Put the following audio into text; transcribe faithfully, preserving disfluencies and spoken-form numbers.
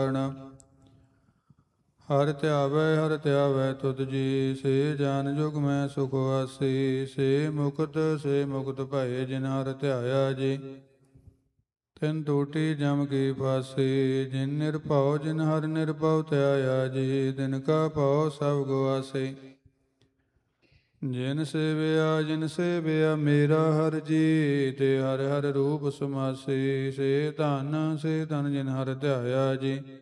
ਹਰਿ ਧਿਆਵੈ ਹਰਿ ਧਿਆਵੈ ਤੁਧ ਜੀ, ਸੇ ਜਾਨ ਜੁਗ ਮੈਂ ਸੁਖ ਵਾਸੀ। ਸੇ ਮੁਕਤ ਸੇ ਮੁਕਤ ਭਏ, ਜਿਨ ਹਰਿ ਧਿਆਇਆ ਜੀ। ਤਿਨ ਟੂਟੀ ਜਮ ਕੀ ਫਾਸੀ, ਜਿਨ ਨਿਰਭਉ ਜਿਨ ਹਰਿ ਨਿਰਭਉ ਧਿਆਇਆ ਜੀ। ਦਿਨ ਕਾ ਭਉ ਸਭ ਗਵਾਸੀ, ਜਿਨ ਸੇਵਿਆ ਜਿਨ ਸੇਵਿਆ ਮੇਰਾ ਹਰਿ ਜੀ। ਤੇ ਹਰਿ ਹਰਿ ਰੂਪ ਸਮਾਸੀ, ਸੇ ਧਨ ਸੇ ਧਨ ਜਿਨ ਹਰਿ ਧਿਆਇਆ ਜੀ।